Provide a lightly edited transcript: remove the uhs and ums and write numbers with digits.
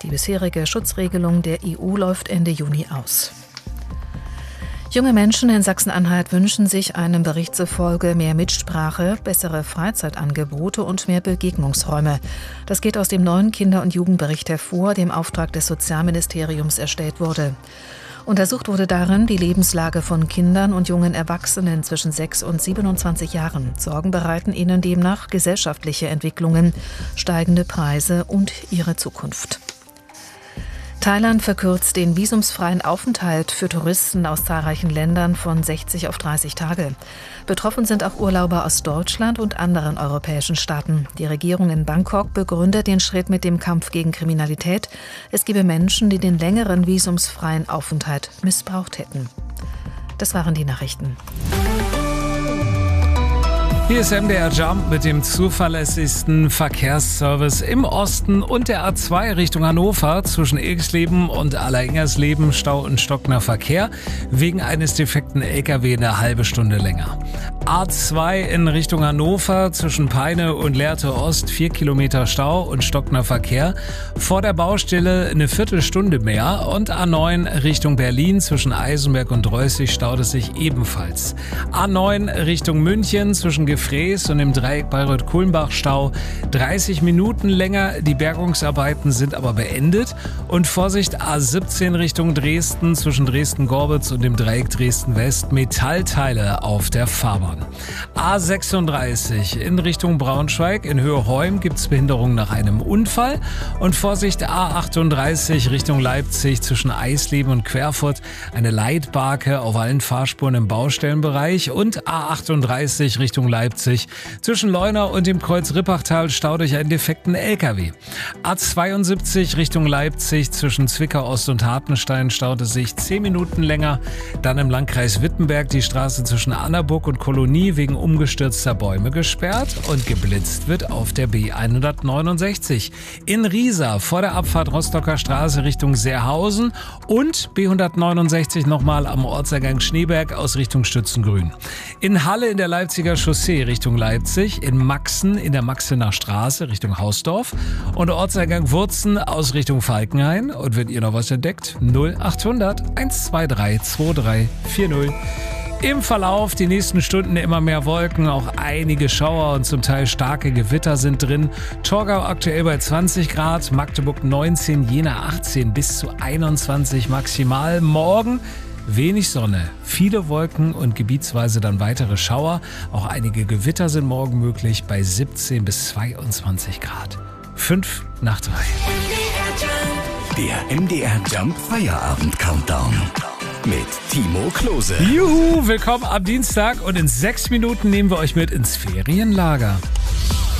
Die bisherige Schutzregelung der EU läuft Ende Juni aus. Junge Menschen in Sachsen-Anhalt wünschen sich einem Bericht zufolge mehr Mitsprache, bessere Freizeitangebote und mehr Begegnungsräume. Das geht aus dem neuen Kinder- und Jugendbericht hervor, der im Auftrag des Sozialministeriums erstellt wurde. Untersucht wurde darin die Lebenslage von Kindern und jungen Erwachsenen zwischen 6 und 27 Jahren. Sorgen bereiten ihnen demnach gesellschaftliche Entwicklungen, steigende Preise und ihre Zukunft. Thailand verkürzt den visumsfreien Aufenthalt für Touristen aus zahlreichen Ländern von 60 auf 30 Tage. Betroffen sind auch Urlauber aus Deutschland und anderen europäischen Staaten. Die Regierung in Bangkok begründet den Schritt mit dem Kampf gegen Kriminalität. Es gebe Menschen, die den längeren visumsfreien Aufenthalt missbraucht hätten. Das waren die Nachrichten. Hier ist MDR Jump mit dem zuverlässigsten Verkehrsservice im Osten und der A2 Richtung Hannover. Zwischen Ilksleben und Alleringers-Leben Stau und stockender Verkehr. Wegen eines defekten LKW eine halbe Stunde länger. A2 in Richtung Hannover zwischen Peine und Lehrte Ost 4 Kilometer Stau und stockender Verkehr. Vor der Baustelle eine Viertelstunde mehr. Und A9 Richtung Berlin zwischen Eisenberg und Reußig staut es sich ebenfalls. A9 Richtung München zwischen Gefrees und im Dreieck Bayreuth-Kulmbach-Stau 30 Minuten länger. Die Bergungsarbeiten sind aber beendet. Und Vorsicht, A17 Richtung Dresden zwischen Dresden-Gorbitz und dem Dreieck Dresden-West Metallteile auf der Fahrbahn. A36 in Richtung Braunschweig. In Höhe Heum gibt es Behinderung nach einem Unfall. Und Vorsicht, A38 Richtung Leipzig zwischen Eisleben und Querfurt. Eine Leitbarke auf allen Fahrspuren im Baustellenbereich. Und A38 Richtung Leipzig zwischen Leuna und dem Kreuz Rippachtal staut durch einen defekten LKW. A72 Richtung Leipzig zwischen Zwickau Ost und Hartenstein staut es sich 10 Minuten länger. Dann im Landkreis Wittenberg die Straße zwischen Annaburg und Kolonie wegen umgestürzter Bäume gesperrt und geblitzt wird auf der B169. In Riesa vor der Abfahrt Rostocker Straße Richtung Seerhausen und B169 nochmal am Ortseingang Schneeberg aus Richtung Stützengrün. In Halle in der Leipziger Chaussee Richtung Leipzig, in Maxen in der Maxener Straße Richtung Hausdorf und Ortseingang Wurzen aus Richtung Falkenhain. Und wenn ihr noch was entdeckt, 0800 123 2340. Im Verlauf die nächsten Stunden immer mehr Wolken, auch einige Schauer und zum Teil starke Gewitter sind drin. Torgau aktuell bei 20 Grad, Magdeburg 19, Jena 18 bis zu 21 maximal. Morgen wenig Sonne, viele Wolken und gebietsweise dann weitere Schauer. Auch einige Gewitter sind morgen möglich bei 17 bis 22 Grad. 5 nach 3. Der MDR Jump Feierabend Countdown. Mit Timo Klose. Juhu, willkommen am Dienstag und in 6 Minuten nehmen wir euch mit ins Ferienlager.